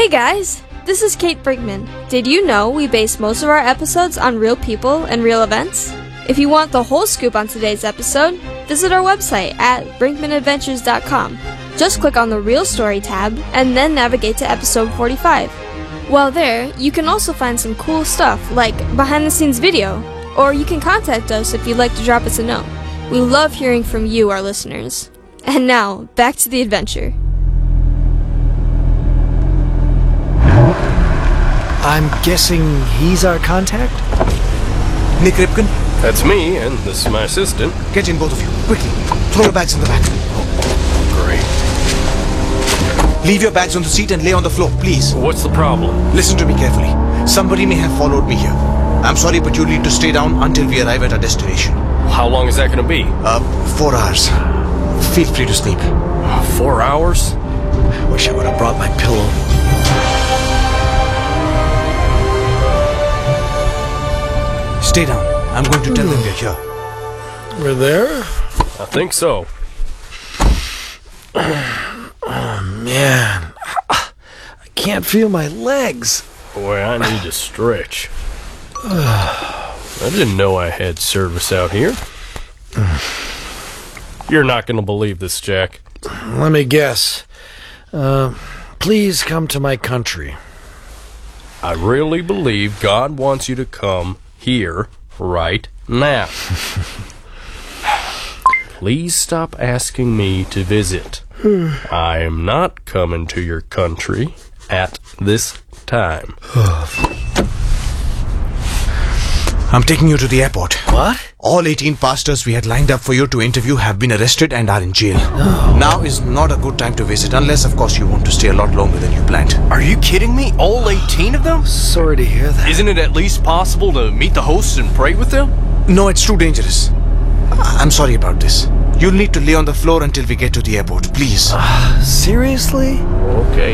Hey guys, this is Kate Brinkman. Did you know we base most of our episodes on real people and real events? If you want the whole scoop on today's episode, visit our website at brinkmanadventures.com. Just click on the Real Story tab and then navigate to episode 45. While there, you can also find some cool stuff like behind-the-scenes video, or you can contact us if you'd like to drop us a note. We love hearing from you, our listeners. And now, back to the adventure. I'm guessing he's our contact? Nick Ripken? That's me, and this is my assistant. Get in, both of you. Quickly. Throw your bags in the back. Great. Leave your bags on the seat and lay on the floor, please. What's the problem? Listen to me carefully. Somebody may have followed me here. I'm sorry, but you need to stay down until we arrive at our destination. How long is that going to be? 4 hours. Feel free to sleep. 4 hours? Wish I would have brought my pillow. Stay down. I'm going to tell them we're here. We're there? I think so. Oh, man. I can't feel my legs. Boy, I need to stretch. I didn't know I had service out here. You're not going to believe this, Jack. Let me guess. Please come to my country. I really believe God wants you to come here right now. Please stop asking me to visit. I am not coming to your country at this time. I'm taking you to the airport. What? All 18 pastors we had lined up for you to interview have been arrested and are in jail. Now is not a good time to visit, unless, of course, you want to stay a lot longer than you planned. Are you kidding me? All 18 of them? Sorry to hear that. Isn't it at least possible to meet the hosts and pray with them? No, it's too dangerous. I'm sorry about this. You'll need to lay on the floor until we get to the airport, please. Seriously? Okay.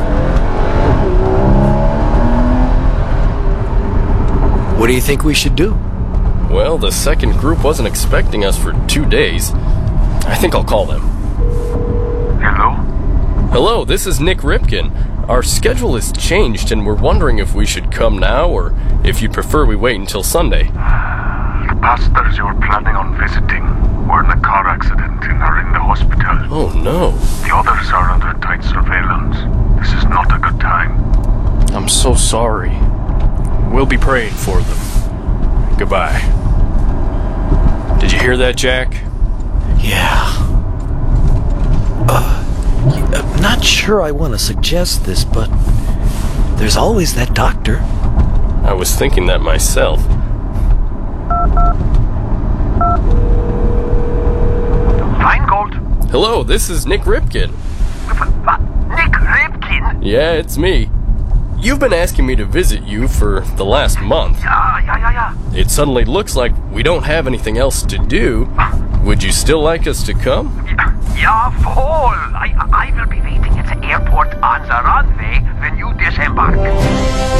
What do you think we should do? Well, the second group wasn't expecting us for 2 days. I think I'll call them. Hello? Hello, this is Nick Ripken. Our schedule has changed, and we're wondering if we should come now, or if you'd prefer we wait until Sunday. The pastors you were planning on visiting were in a car accident and are in the hospital. Oh, no. The others are under tight surveillance. This is not a good time. I'm so sorry. We'll be praying for them. Goodbye. Did you hear that, Jack? Yeah. I'm not sure I want to suggest this, but there's always that doctor. I was thinking that myself. Feingold? Hello, this is Nick Ripken. Nick Ripken? Yeah, it's me. You've been asking me to visit you for the last month. Yeah. It suddenly looks like we don't have anything else to do. Would you still like us to come? Yeah, voll. I will be waiting at the airport on the runway when you disembark.